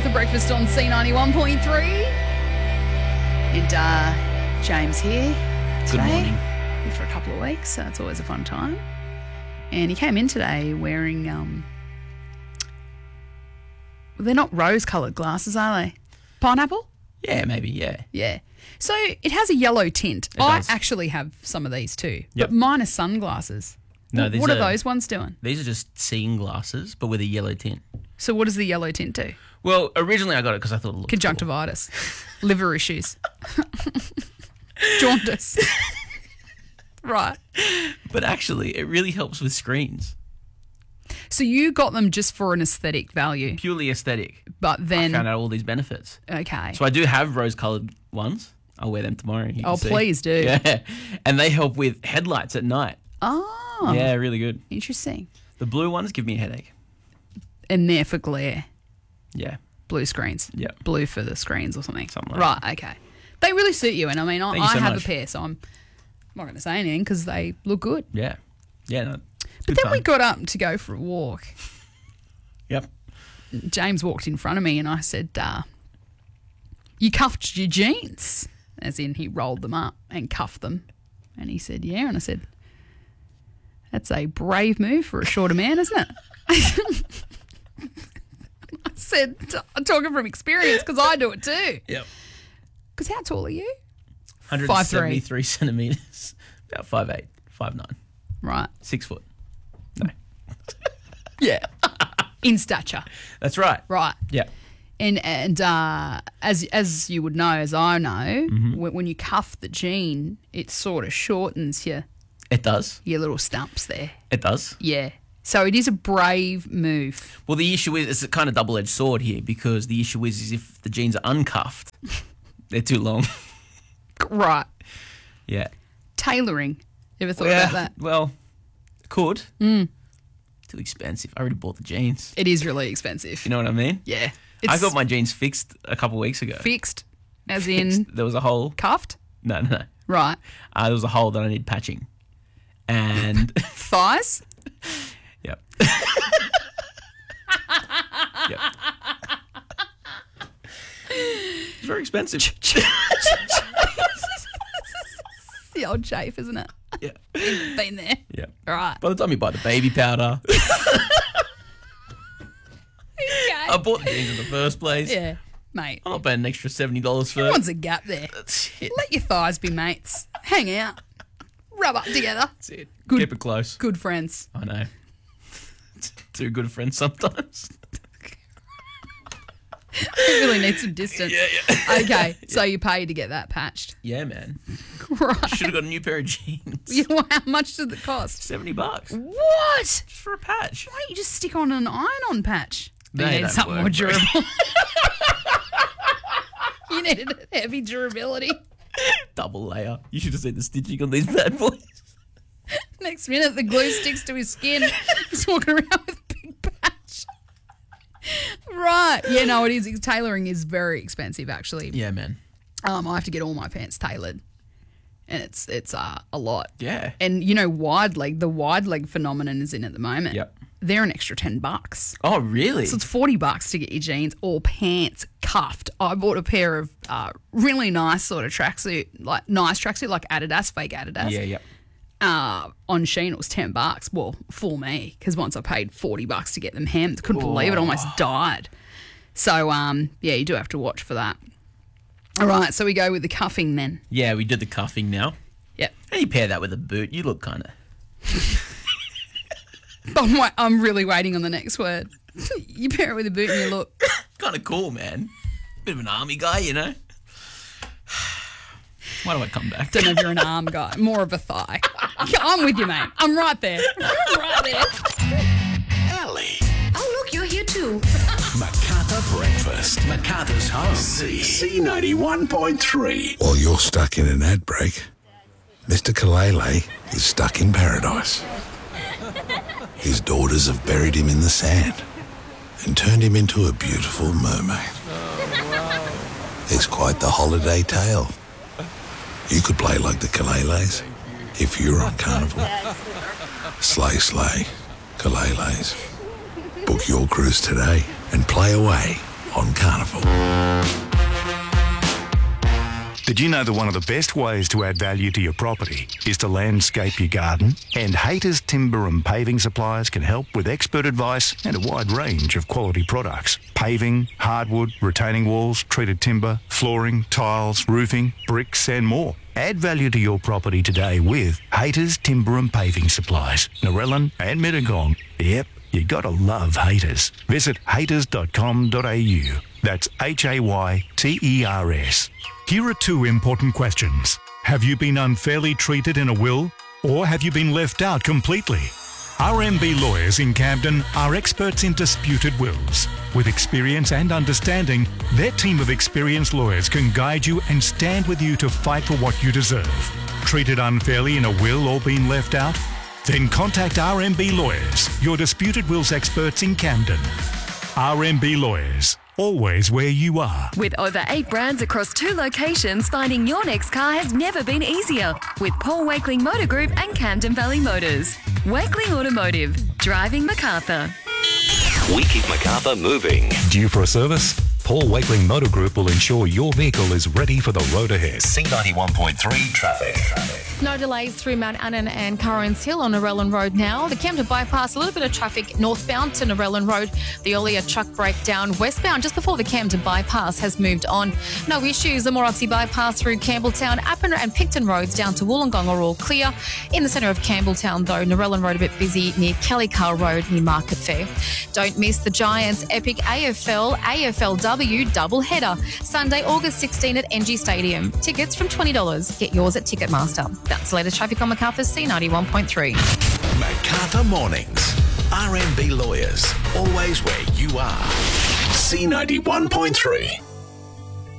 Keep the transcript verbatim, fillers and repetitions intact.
for breakfast on C ninety-one point three. And uh, James here today. Good morning. Here for a couple of weeks, so it's always a fun time. And he came in today wearing, um, they're not rose-coloured glasses, are they? Pineapple? Yeah, maybe, yeah. Yeah. So it has a yellow tint. It I does. actually have some of these too. Yep. But mine are sunglasses. No, What- these what are, are- those ones doing? These are just seeing glasses, but with a yellow tint. So what does the yellow tint do? Well, originally I got it because I thought it looked Conjunctivitis, liver issues, jaundice. Right. cool. But actually, it really helps with screens. So you got them just for an aesthetic value, Purely aesthetic. but I then found out all these benefits. okay. So I do have rose-coloured ones. I'll wear them tomorrow. you can Oh, see. please do. Yeah. And they help with headlights at night. Oh, Yeah, really good. interesting. The blue ones give me a headache. And they're for glare, Yeah. blue screens. Yeah. Blue for the screens or something. Something like right. Okay. They really suit you, and I mean, I, Thank you I so have much. a pair, so I'm not going to say anything because they look good. Yeah. Yeah, no. But then we got up to go for a walk. Yep. James walked in front of me and I said, uh, you cuffed your jeans. As in he rolled them up and cuffed them. And he said, yeah. And I said, that's a brave move for a shorter man, isn't it? I said, I'm talking from experience because I do it too. Yep. Because how tall are you? one hundred seventy-three centimetres. About five eight, five nine, Right. six foot. No. Yeah. In stature. That's right. Right. Yeah. And and uh, as as you would know, as I know, Mm-hmm. when, when you cuff the jean, it sort of shortens your It does. your little stumps there. It does. Yeah. So it is a brave move. Well, the issue is it's a kind of double-edged sword here because the issue is, is if the jeans are uncuffed, they're too long. Right. Yeah. Tailoring. Ever thought yeah. about that? Well, could. Mm. Too expensive. I already bought the jeans. It is really expensive. You know what I mean? Yeah. I It's got my jeans fixed a couple of weeks ago. fixed, as in There was a hole. cuffed. No, no, no. Right. Uh, there was a hole that I need patching. And, Thighs. yep. Yep. It's very expensive. The old chafe, isn't it? Yeah. Been there. Yeah. All right. By the time you buy the baby powder, I Okay. bought the jeans in the first place. Yeah, mate. I'm not paying an extra seventy dollars for Everyone's a gap there. That's it. Let your thighs be mates. Hang out. Rub up together. That's it. Good. Keep it close. Good friends. I know. Too good friends sometimes. It really needs some distance. Yeah, yeah. Okay, so you paid to get that patched. Yeah, man. Right. Should have got a new pair of jeans. Yeah, well, how much did it cost? seventy bucks. What? Just for a patch. Why don't you just stick on an iron-on patch? They you don't needed something work, more bro. durable. You needed heavy durability. Double layer. You should have seen the stitching on these bad boys. Next minute, the glue sticks to his skin. He's walking around with a big patch. Right. Yeah, no, it is. Tailoring is very expensive, actually. Yeah, man. Um, I have to get all my pants tailored, and it's it's uh, a lot. Yeah. And you know, wide leg, the wide leg phenomenon is in at the moment. Yep. They're an extra ten bucks. Oh, really? So it's forty bucks to get your jeans or pants cuffed. I bought a pair of uh, really nice sort of tracksuit, like nice tracksuit, like Adidas, fake Adidas. Yeah, yeah. Uh, on Shein it was ten bucks. Well, for me, because once I paid forty bucks to get them hemmed, couldn't believe it. Almost died. So um, yeah, you do have to watch for that. All right, so we go with the cuffing then. Yeah, we did the cuffing now. Yep. And you pair that with a boot, you look kind of... I'm, wa- I'm really waiting on the next word. You pair it with a boot and you look. kind of cool, man. Bit of an army guy, you know? Why do I come back? Don't know if you're an arm guy, more of a thigh. I'm with you, mate. I'm right there. I'm right there. Ellie. Oh, look, you're here too. MacArthur Breakfast. MacArthur's home. C ninety-one point three. While you're stuck in an ad break, Mister Kalele is stuck in paradise. His daughters have buried him in the sand and turned him into a beautiful mermaid. It's quite the holiday tale. You could play like the Kaleles if you were on Carnival. Slay, slay, Kaleles. Book your cruise today and play away on Carnival. Did you know that one of the best ways to add value to your property is to landscape your garden? And Hayter's Timber and Paving Supplies can help with expert advice and a wide range of quality products. Paving, hardwood, retaining walls, treated timber, flooring, tiles, roofing, bricks and more. Add value to your property today with Hayter's Timber and Paving Supplies, Narellan and Mittagong. Yep, you gotta love Hayters. Visit hayters dot com dot a u. That's H A Y T E R S. Here are two important questions. Have you been unfairly treated in a will, or have you been left out completely? R M B Lawyers in Camden are experts in disputed wills. With experience and understanding, their team of experienced lawyers can guide you and stand with you to fight for what you deserve. Treated unfairly in a will or been left out? Then contact R M B Lawyers, your disputed wills experts in Camden. R M B Lawyers, always where you are. With over eight brands across two locations, finding your next car has never been easier. With Paul Wakeling Motor Group and Camden Valley Motors. Wakeling Automotive, driving Macarthur. We keep Macarthur moving. Due for a service? Paul Wakeling Motor Group will ensure your vehicle is ready for the road ahead. C ninety-one point three traffic. No delays through Mount Annan and Currans Hill on Narellan Road now. The Camden bypass, a little bit of traffic northbound to Narellan Road. The earlier truck breakdown westbound just before the Camden bypass has moved on. No issues. The Mooroxy bypass through Campbelltown, Appin and Picton roads down to Wollongong are all clear. In the centre of Campbelltown though, Narellan Road a bit busy near Kellycar Road near Market Fair. Don't miss the Giants epic A F L A F L W double header Sunday, August sixteenth at N G Stadium. Tickets from twenty dollars. Get yours at Ticketmaster. That's the latest traffic on Macarthur's C ninety-one point three. Macarthur Mornings. R M B Lawyers, always where you are. C ninety-one point three.